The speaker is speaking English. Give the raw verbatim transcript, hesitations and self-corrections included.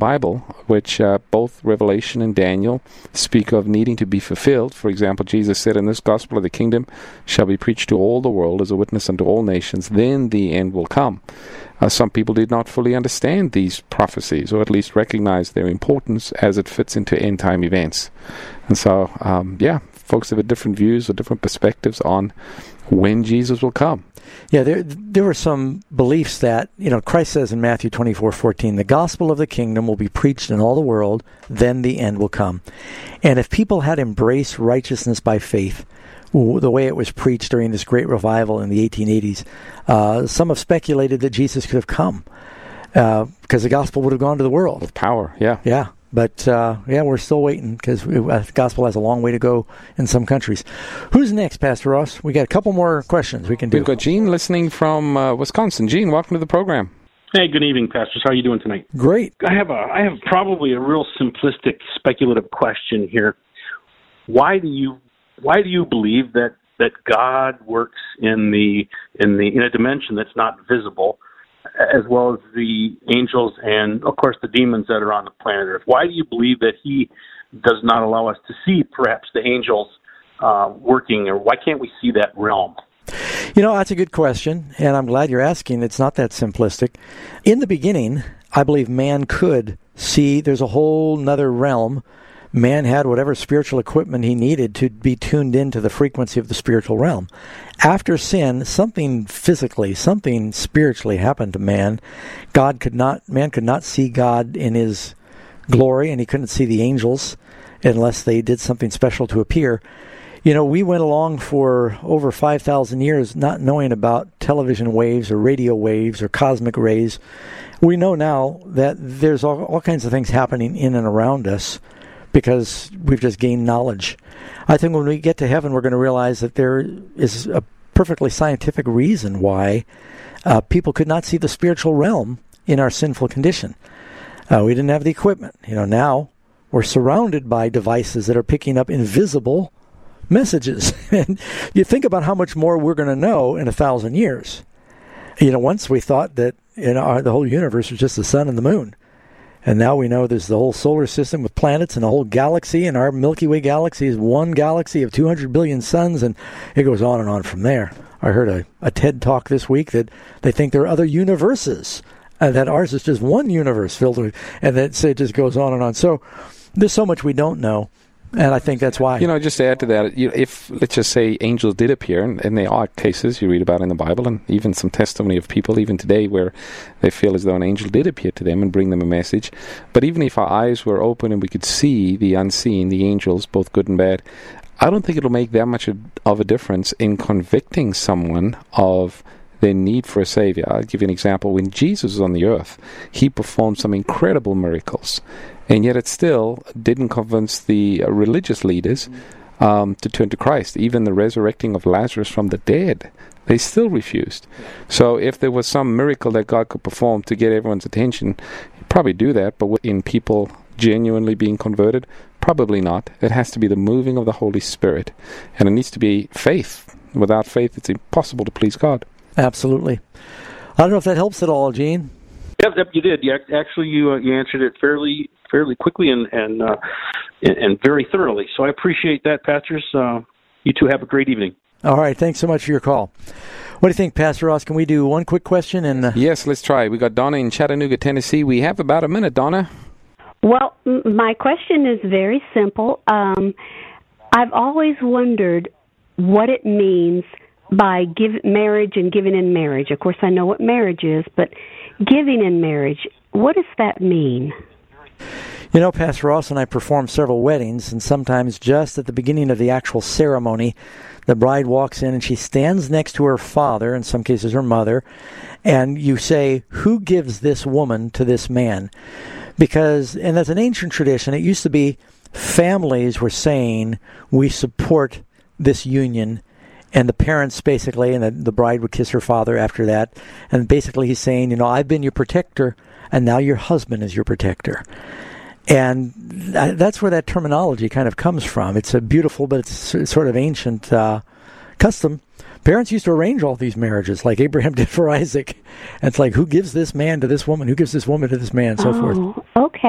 Bible, which uh, both Revelation and Daniel speak of needing to be fulfilled. For example, Jesus said, "In this gospel of the kingdom shall be preached to all the world as a witness unto all nations, then the end will come." Uh, some people did not fully understand these prophecies, or at least recognize their importance as it fits into end-time events. And so, um, yeah, folks have different views or different perspectives on when Jesus will come. Yeah, there there were some beliefs that, you know, Christ says in Matthew twenty-four fourteen, the gospel of the kingdom will be preached in all the world, then the end will come. And if people had embraced righteousness by faith, the way it was preached during this great revival in the eighteen eighties, uh, some have speculated that Jesus could have come uh, because the gospel would have gone to the world. With power, yeah. Yeah. But, uh, yeah, we're still waiting because the gospel has a long way to go in some countries. Who's next, Pastor Ross? We got a couple more questions we can do. We've got Gene listening from uh, Wisconsin. Gene, welcome to the program. Hey, good evening, pastors. How are you doing tonight? Great. I have a, I have probably a real simplistic, speculative question here. Why do you, why do you believe that, that God works in the, in the, in a dimension that's not visible, as well as the angels and, of course, the demons that are on the planet Earth? Why do you believe that he does not allow us to see, perhaps, the angels uh, working, or why can't we see that realm? You know, that's a good question, and I'm glad you're asking. It's not that simplistic. In the beginning, I believe man could see there's a whole nother realm. Man had whatever spiritual equipment he needed to be tuned into the frequency of the spiritual realm. After sin, something physically, something spiritually happened to man. God could not, man could not see God in his glory, and he couldn't see the angels unless they did something special to appear. You know, we went along for over five thousand years not knowing about television waves or radio waves or cosmic rays. We know now that there's all, all kinds of things happening in and around us, because we've just gained knowledge. I think when we get to heaven, we're going to realize that there is a perfectly scientific reason why uh, people could not see the spiritual realm in our sinful condition. Uh, we didn't have the equipment. You know, now we're surrounded by devices that are picking up invisible messages. And you think about how much more we're going to know in a thousand years. You know, once we thought that you know, our, the whole universe was just the sun and the moon. And now we know there's the whole solar system with planets and the whole galaxy, and our Milky Way galaxy is one galaxy of two hundred billion suns, and it goes on and on from there. I heard a, a TED talk this week that they think there are other universes, and that ours is just one universe filled with, and that it just goes on and on. So there's so much we don't know. And I think that's why. You know, just to add to that, you know, if, let's just say, angels did appear, and, and there are cases you read about in the Bible, and even some testimony of people even today where they feel as though an angel did appear to them and bring them a message. But even if our eyes were open and we could see the unseen, the angels, both good and bad, I don't think it'll make that much of a difference in convicting someone of their need for a Savior. I'll give you an example. When Jesus was on the earth, he performed some incredible miracles, and yet it still didn't convince the uh, religious leaders um, to turn to Christ. Even the resurrecting of Lazarus from the dead, they still refused. So if there was some miracle that God could perform to get everyone's attention, he'd probably do that, but in people genuinely being converted, probably not. It has to be the moving of the Holy Spirit, and it needs to be faith. Without faith, it's impossible to please God. Absolutely. I don't know if that helps at all, Gene. Yep, yep, you did. You, actually, you uh, you answered it fairly fairly quickly and and, uh, and and very thoroughly. So I appreciate that, pastors. Uh, you two have a great evening. All right. Thanks so much for your call. What do you think, Pastor Ross? Can we do one quick question? And uh... Yes, let's try. We got Donna in Chattanooga, Tennessee. We have about a minute, Donna. Well, m- my question is very simple. Um, I've always wondered what it means by give marriage and giving in marriage. Of course, I know what marriage is, but giving in marriage, what does that mean? You know, Pastor Ross and I perform several weddings, and sometimes just at the beginning of the actual ceremony, the bride walks in and she stands next to her father, in some cases her mother, and you say, who gives this woman to this man? Because, and that's an ancient tradition, it used to be families were saying, we support this union. And the parents basically, and the, the bride would kiss her father after that. And basically he's saying, you know, I've been your protector, and now your husband is your protector. And th- that's where that terminology kind of comes from. It's a beautiful, but it's sort of ancient uh, custom. Parents used to arrange all these marriages, like Abraham did for Isaac. And it's like, who gives this man to this woman? Who gives this woman to this man? And so oh, forth. Okay.